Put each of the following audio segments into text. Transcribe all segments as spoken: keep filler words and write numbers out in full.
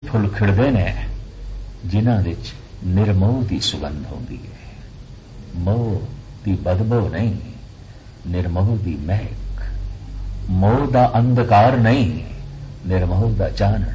Full खिड़दे ने जिन्हां विच निर्मोह की सुगंध होंदी है। मोह की बदबो नहीं, निर्मोह की महक। मोह का अंधकार नहीं, निर्मोह का चानण।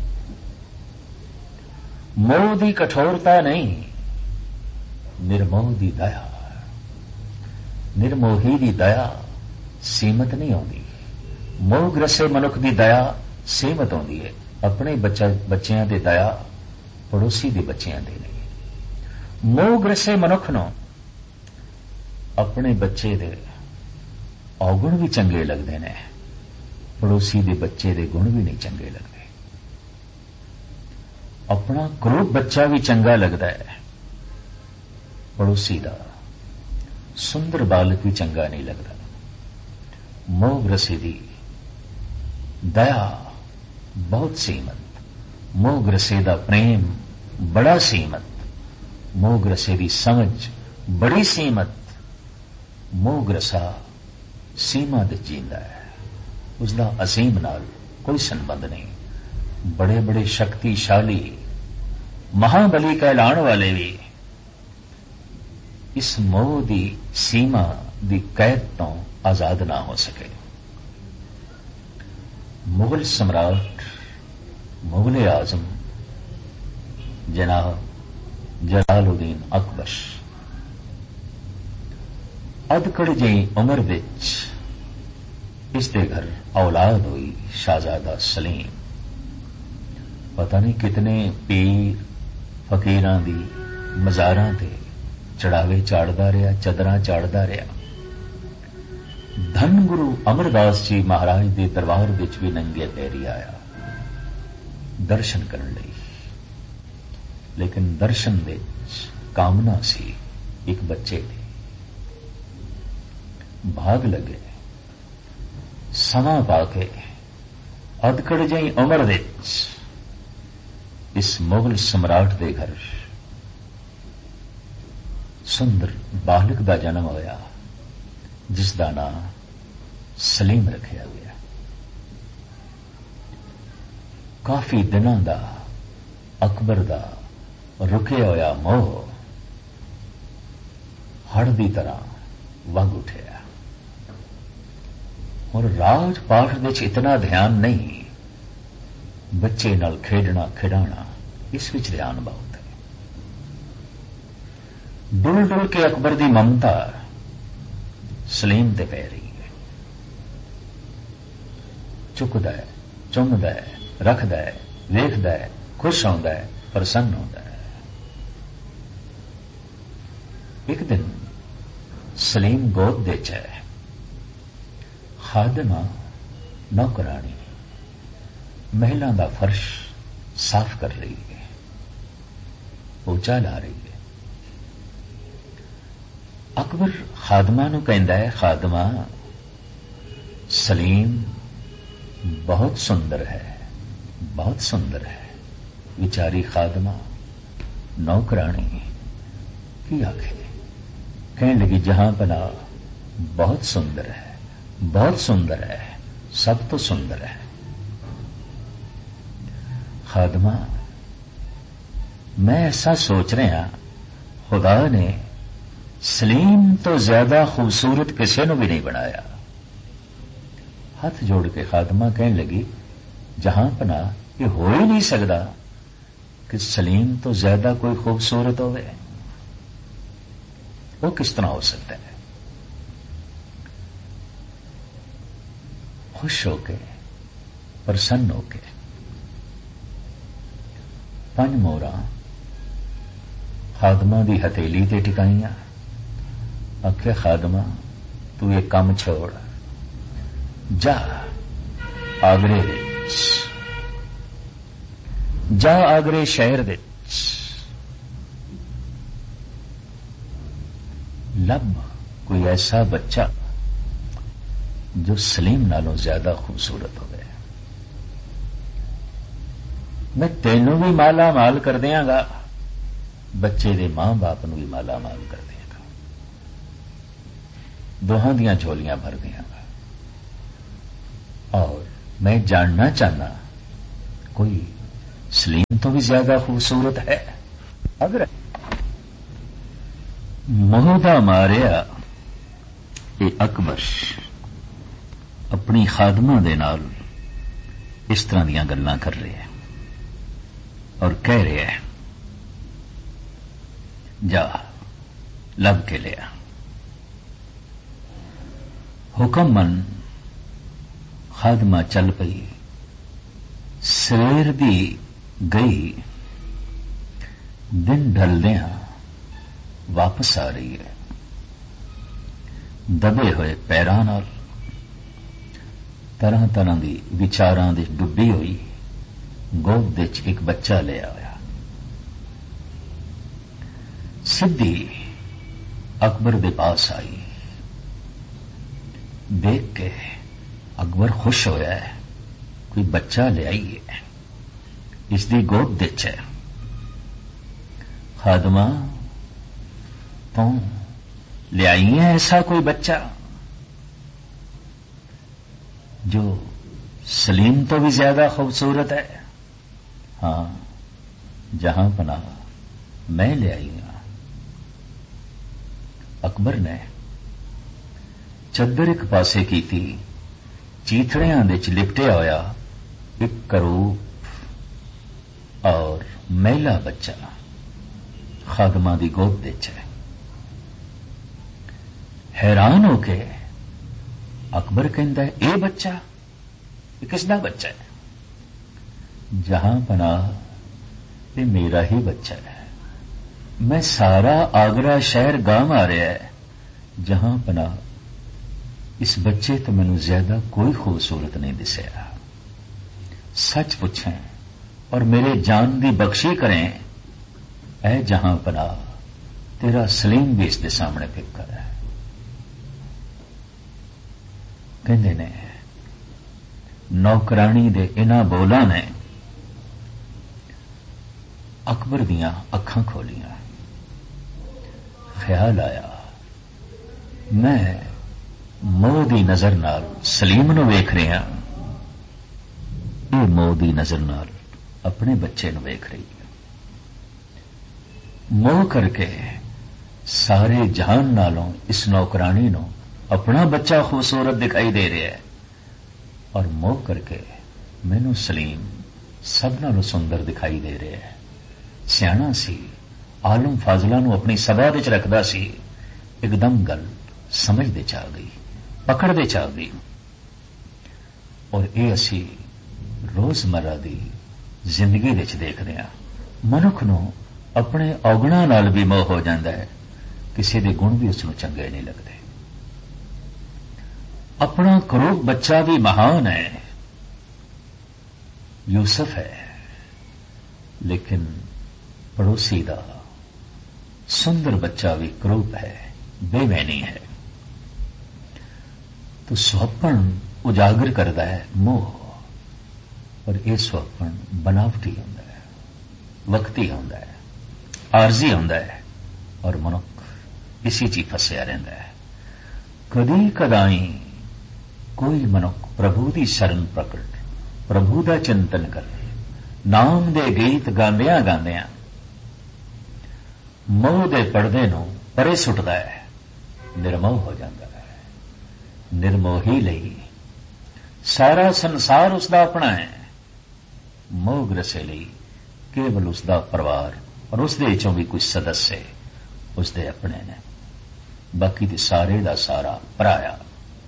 मोह की कठोरता नहीं, निर्मोह की दया। निर्मोही की दया सीमित नहीं होती। मोह ग्रसे मनुख की दया सीमित होती है। अपने बच्चा बच्चों की दया पड़ोसी के बच्चों के नहीं। मोह ग्रसे मनुख नूं अपने बच्चे दे अवगुण भी चंगे लगते हैं, पड़ोसी के बच्चे के गुण भी नहीं चंगे लगते। अपना क्रूप बच्चा भी चंगा लगता है, पड़ोसी का सुंदर बालक भी चंगा नहीं लगता। मोह ग्रसे दी दया बहुत सीमित, मोह ग्रसे दा प्रेम बड़ा सीमित, मोह ग्रसे दी समझ बड़ी सीमित। मोह ग्रसा सीमा दे जींदा है, उसका असीम नाल कोई संबंध नहीं। बड़े बड़े शक्तिशाली महाबली कहलाने वाले भी इस मोह की सीमा की कैद तो आजाद ना हो सके। मुगल सम्राट मुगल आजम जनाब जलालुद्दीन अकबर अधकड़ जी उम्र विच इसके घर औलाद हुई शाहजादा सलीम। पता नहीं कितने पीर फकीरां दी मज़ारां ते चढ़ावे चाड़दा रहा, चदरां चाड़दा रहा। धन गुरु अमरदास जी महाराज के दरबार विच भी नंगे पैरी आया दर्शन करने लई, लेकिन दर्शन विच कामना सी एक बच्चे की। भाग लगे समा पाके अधकड़ जी उम्र विच इस मुगल सम्राट के घर सुंदर बालक का जन्म होया, जिसका नाम सलीम रखा गया। काफी दिनों का अकबर का रुके होया मोह हड़ की तरह वग उठया और राजपाठ विच इतना ध्यान नहीं, बच्चे नाल खेडना खिडाना इस विच ध्यान बहुत है। डुल डुल के अकबर की ममता सलीम ते पै रही है। चुकदा है, चुमदा है, रखदा है, वेखदा है, खुश होंदा है, प्रसन्न होंदा है। एक दिन सलीम गोद दे च है, खादमा नौकरानी महिला का फर्श साफ कर रही है, पोचा ला रही है। अकबर खादमा नूं कहंदा है, खादमा सलीम बहुत सुंदर है, बहुत सुंदर है। विचारी खादमा नौकरानी की आखे कहने लगी, जहां पना बहुत सुंदर है, बहुत सुंदर है, सब तो सुंदर है। खादमा मैं ऐसा सोच रहा, खुदा ने सलीम तो ज्यादा खूबसूरत किसी ने भी नहीं बनाया। हाथ जोड़ के खादमा कहने लगी, जहां पना ये हो ही नहीं सकता कि सलीम तो ज्यादा कोई खूबसूरत होवे। वो किस तरह हो सकता है? खुश होके प्रसन्न होके पंज मोहरा खादमा की हथेली ते टिकाइया। आख्या, खादमा तू ये काम छोड़, जा आगरे विच, जा आगरे शहर विच लब कोई ऐसा बच्चा जो सलीम नालों ज्यादा खूबसूरत हो गया। मैं तेनों भी माला माल कर देंगा, बच्चे दे मां बाप नूं भी माला माल कर देंगा, दोहां दियां झोलियां भर देंगा। और मैं जानना चाहना कोई सलीम तो भी ज्यादा खूबसूरत है। अगर मोह दा मारिया ये अकबर अपनी खादमा दे नाल इस तरह दीयां गल्लां कर रहे हैं और कह रहे हैं, जा लब के लिया। हुक्म मन खादमा चल पई, सवेर दी गई, दिन ढलदियां वापस आ रही है। दबे हुए पैरां नाल तरह तरह की विचारां दे डुब्बी हुई गोद दे च एक बच्चा ले आया। सिद्धी अकबर दे पास आई। देख के अकबर खुश होया है, कोई बच्चा ले आई है, इसकी गोद दे च है। खादमा तो ले आई है ऐसा कोई बच्चा जो सलीम तो भी ज्यादा खूबसूरत है? हां, जहां पना मैं ले आई हूं। अकबर ने चद्दर एक पासे की थी, चीथड़ियां दे च लिपटिया होया एक करूप और मैला बच्चा खादमा दी गोद दे च है। हैरान होके अकबर कहता है, ए बच्चा ये किसदा बच्चा है? जहां पना ये मेरा ही बच्चा है। मैं सारा आगरा शहर गांव आ रहा है, जहां पना इस बच्चे तो मैनू ज्यादा कोई खूबसूरत नहीं दिसया। सच पूछें और मेरे जान दी बख्शी करें, ऐ जहां पना तेरा सलीम भी इसके सामने फिक्र है। कहते ने नौकरानी दे इन्हां बोलां ने अकबर दियां अखां खोलियां। ख्याल आया, मैं मोह दी नजर नाल सलीम नूं वेख रहा, ये मोह दी नजर नाल अपने बच्चे नूं वेख रही है। मोह करके सारे जहान नालों इस नौकरानी नूं अपना बच्चा खूबसूरत दिखाई दे रहा है, और मोह करके मैनू सलीम सब नालों सुंदर दिखाई दे रहा है। सियाणा सी, आलम फाजला नूं अपनी सभा विच रखदा सी, एकदम गल समझ दे चा गई, पकड़ दे चा गई। और ये असी रोजमर्रा दी जिंदगी विच देखदे हां। मनुख नूं अपने औगणां नाल भी मोह हो जांदा है, किसी दे गुण भी उसनूं चंगे नहीं लगदे। अपना करूब बच्चा भी महान है, यूसुफ है, लेकिन पड़ोसी दा सुंदर बच्चा भी करूब है, बेमैनी है। तो स्वप्न उजागर करता है मोह, और यह स्वप्न बनावटी होंदा है, वक्ती होंदा है, आरजी होंदा है, और मनुख इसी च फसिया रहिंदा है। कदी कदाई कोई मनुख प्रभु की शरण प्रकट, प्रभु का चिंतन करे, नाम दे गीत गांदियां गांदियां मोह दे पर्दे नूं परे सुटदा है, निर्मोह हो जाता है। निर्मोही लई सारा संसार उसका अपना है, मोह ग्रसे लई केवल उसका परिवार और उसदे विचों भी कुछ सदस्य उसदे अपने ने, बाकी दे सारे दा सारा पराया।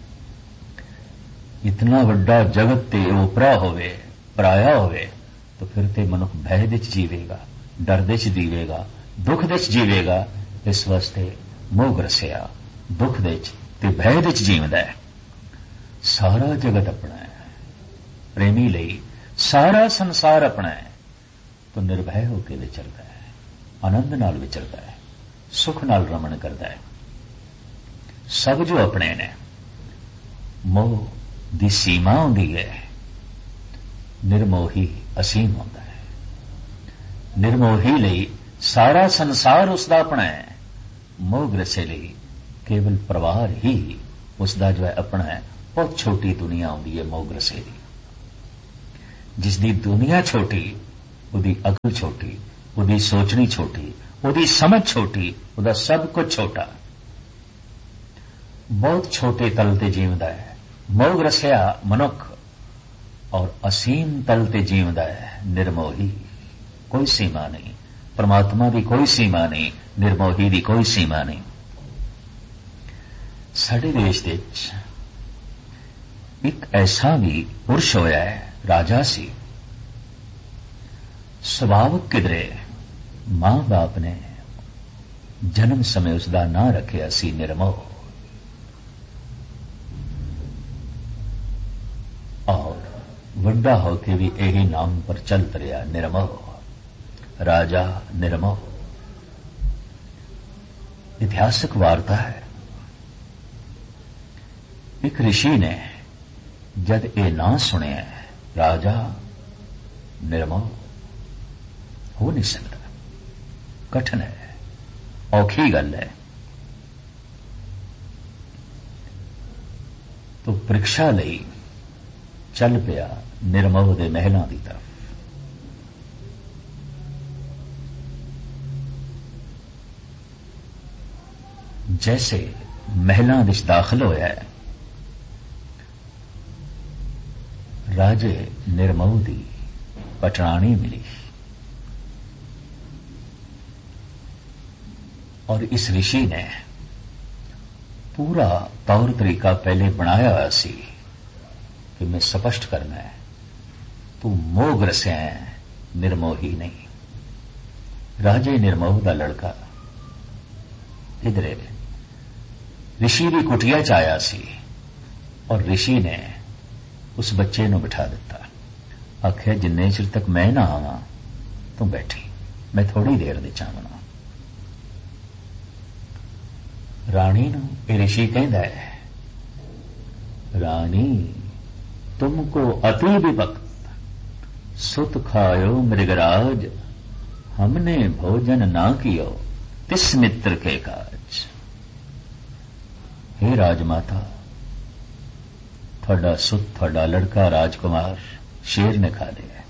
इतना वड्डा जगत ते ओपरा होवे, पराया होवे, तो फिर ते मनुख भय दे च जीवेगा, डर दे च जीवेगा, दुख दे च जीवेगा। इस वास्ते मोह ग्रसिया दुख दे च ते भय दे च जीवदा है। सारा जगत अपना है, प्रेमी लई सारा संसार अपना है, तो निर्भय होकर विचरदा है, आनंद नाल विचरदा है, सुख नाल रमण करदा है। सब जो अपने ने, मोह दी सीमा होंदी है, निर्मोही असीम होता है। निर्मोही लई सारा संसार उसका अपना है, मोह ग्रसे लई केवल परिवार ही उसका जो है अपना है। बहुत छोटी दुनिया होंदी है मोह ग्रसे दी, जिसदी दुनिया छोटी ਉਹਦੀ ਅਕਲ ਛੋਟੀ, ਉਹਦੀ ਸੋਚਣੀ ਛੋਟੀ, ਉਹਦੀ ਸਮਝ ਛੋਟੀ, ਉਹਦਾ ਸਭ ਕੁਝ ਛੋਟਾ। ਬਹੁਤ ਛੋਟੇ ਤਲ ਤੇ ਜੀਵਦਾ ਹੈ। ਮੋਹ ਰਸਿਆ ਮਨੁੱਖ ਔਰ ਅਸੀਮ ਤਲ ਤੇ ਜੀਵਦਾ ਹੈ ਨਿਰਮੋਹੀ। ਕੋਈ ਸੀਮਾ ਨਹੀਂ, ਪਰਮਾਤਮਾ ਦੀ ਕੋਈ ਸੀਮਾ ਨਹੀਂ, ਨਿਰਮੋਹੀ ਦੀ ਕੋਈ ਸੀਮਾ ਨਹੀਂ। ਸਾਡੇ ਦੇਸ਼ ਦੇ ਵਿੱਚ ਇੱਕ ਐਸਾ ਵੀ ਪੁਰਸ਼ ਹੋਇਆ ਹੈ, ਰਾਜਾ ਸੀ। ਸੁਭਾਵਕ ਕਿਧਰੇ ਮਾਂ ਬਾਪ ਨੇ ਜਨਮ ਸਮੇਂ ਉਸ ਦਾ ਨਾਂ ਰੱਖਿਆ ਸੀ ਨਿਰਮੋਹ, ਔਰ ਵੱਡਾ ਹੋ ਕੇ ਵੀ ਇਹੀ ਨਾਮ ਪਰ ਚੱਲਤ ਰਿਹਾ, ਨਿਰਮੋਹ, ਰਾਜਾ ਨਿਰਮੋਹ। ਇਤਿਹਾਸਕ ਵਾਰਤਾ ਹੈ, ਇੱਕ ਰਿਸ਼ੀ ਨੇ ਜਦ ਇਹ ਨਾਂ ਸੁਣਿਆ, ਰਾਜਾ ਨਿਰਮੋਹ, ਹੋ ਨਹੀਂ ਸਕਦਾ, ਕਠਿਨ ਹੈ, ਔਖੀ ਗੱਲ ਹੈ। ਤੋ ਪ੍ਰੀਖਿਆ ਲਈ ਚੱਲ ਪਿਆ ਨਿਰਮੋਹ ਦੇ ਮਹਿਲਾਂ ਦੀ ਤਰਫ। ਜੈਸੇ ਮਹਿਲਾਂ ਵਿੱਚ ਦਾਖਲ ਹੋਇਆ ਹੈ, ਰਾਜੇ ਨਿਰਮੋਹ ਦੀ ਪਟਰਾਣੀ ਮਿਲੀ ਔਰ ਇਸ ਰਿਸ਼ੀ ਨੇ ਪੂਰਾ ਤੌਰ ਤਰੀਕਾ ਪਹਿਲੇ ਬਣਾਇਆ ਹੋਇਆ ਸੀ ਕਿ ਮੈਂ ਸਪਸ਼ਟ ਕਰਨਾ ਹੈ, ਤੂੰ ਮੋਹ ਰਸਿਆ ਹੈ, ਨਿਰਮੋਹੀ ਨਹੀਂ। ਰਾਜੇ ਨਿਰਮੋਹ ਦਾ ਲੜਕਾ ਇਧਰੇ ਰਿਸ਼ੀ ਦੀ ਕੁਟੀਆ ਚ ਆਇਆ ਸੀ ਔਰ ਰਿਸ਼ੀ ਨੇ ਉਸ ਬੱਚੇ ਨੂੰ ਬਿਠਾ ਦਿੱਤਾ। ਆਖਿਆ, ਜਿੰਨੇ ਚਿਰ ਤੱਕ ਮੈਂ ਨਾ ਆਵਾਂ ਤੂੰ ਬੈਠੀ, ਮੈਂ ਥੋੜੀ ਦੇਰ ਦੇ ਚਾਹਣਾ। ਰਾਣੀ ਨੂੰ ਇਹ ਰਿਸ਼ੀ ਕਹਿੰਦਾ ਹੈ, ਰਾਣੀ तुमको अति विभक्त सुत खायो मृगराज, हमने भोजन ना कियो तिस मित्र के काज। हे राजमाता, थोड़ा सुत, थोड़ा लड़का राजकुमार शेर ने खा लिया,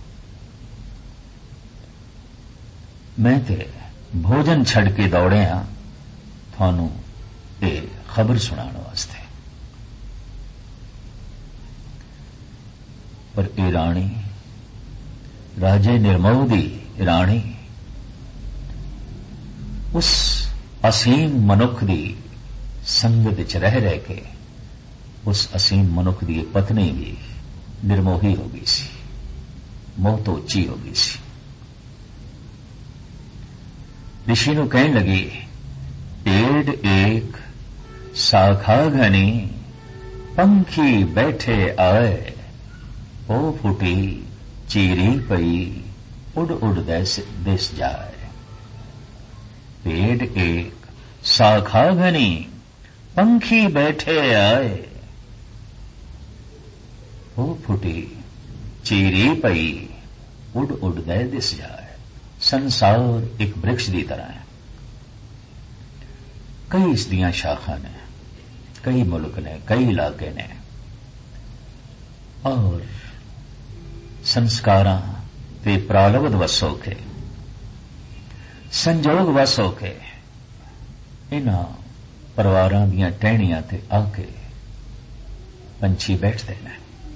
मैं ते भोजन छड़ के दौड़े हाँ थानू ये खबर सुनाने वास्ते। पर ये राणी, राजे निर्मोह दी राणी, उस असीम मनुख दी संगत च रह रह के उस असीम मनुख दी पत्नी भी निर्मोही हो गई सी, मोह तो उच्ची हो गई सी। ऋषि नूं कहन लगी, पेड़ एक शाखा घनी, पंखी बैठे आए, ओ फुटी चीरी पई, उड़ उड़ देस दिस जाए। पेड़ एक शाखा घनी, पंखी बैठे आए, ओ फुटी चीरी पई, उड़ उड़ दे दिस जाए। संसार एक वृक्ष की तरह है, कई इसदियां शाखा ने, कई मुल्क ने, कई इलाके ने, और संस्कारां ते प्रालब्ध वस हो के, संजोग वस हो के इन्हां परिवारां दीयां टहणियां ते आके पंछी बैठते हैं।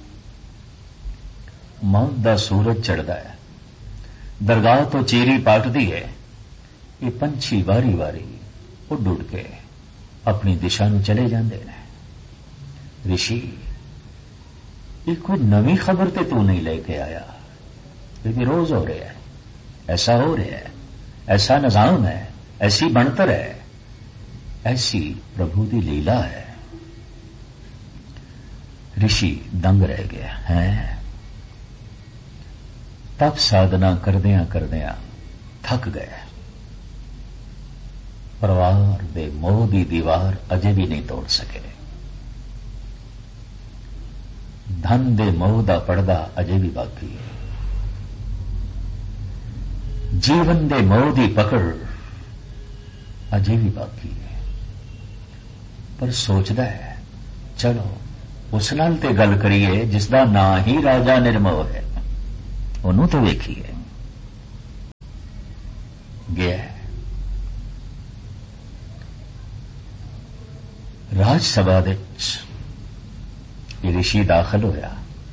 मौत दा सूरज चढ़दा है, दरगाह तो चीरी पाटदी है, ये पंछी वारी वारी उड़ उड़ के अपनी दिशा नूं चले जांदे ने। ऋषि, ये कोई नवी खबर ते तू नहीं लेके आया, ये रोज हो रहा है, ऐसा हो रहा है, ऐसा निजाम है, ऐसी बनतर है, ऐसी प्रभु की लीला है। ऋषि दंग रह गया है। तप साधना करदियां करदियां थक गए। परिवार दे मोह दी दीवार अजे भी नहीं तोड़ सके, धन दे मोह दा पर्दा अजे भी बाकी है, जीवन दे मोह दी पकड़ अजे भी बाकी है। पर सोचदा है, चलो उस नाल ते गल करिए जिसदा ना ही राजा निर्मोह है, उन्होंने तो वेखिए। गया। राज सभा दे ऋषि दाखिल होया,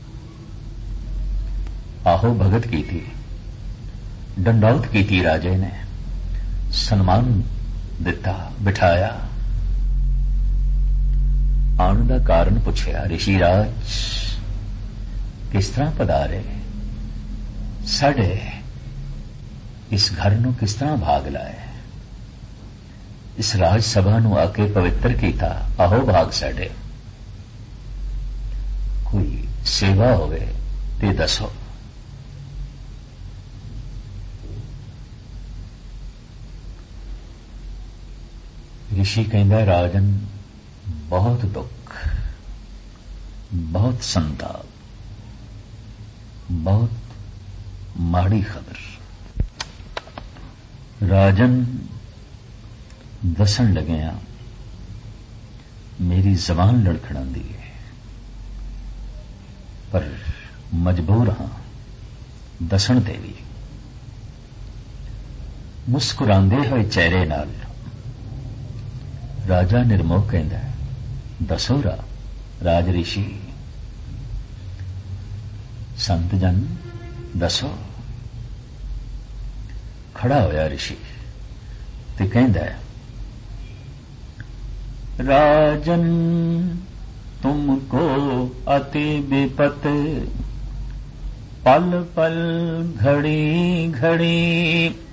आहो भगत की थी, डंडौत की थी, राजे ने सन्मान दिता, बिठाया। आने का कारण पूछया, ऋषिराज किस तरह पधारे, साढ़े इस घर नूं किस तरह भाग लाए, इस राज सभा नूं आके पवित्र कीता, आहो भाग साढ़े, कोई सेवा होवे ते दसो। ऋषि कहंदा, राजन बहुत दुख, बहुत संताप, बहुत माड़ी खबर। राजन दसन लगे हैं, मेरी जबान लड़खड़ांदी है, पर मजबूर हां दसन ते भी। मुस्कुरांदे होए चेहरे नाल राजा निर्मोह कहंदा, दसो रा राज ऋषि, संत जन दसो। खड़ा होया ऋषि ते कहंदा, राजन तुमको अति विपत, पल पल घड़ी घड़ी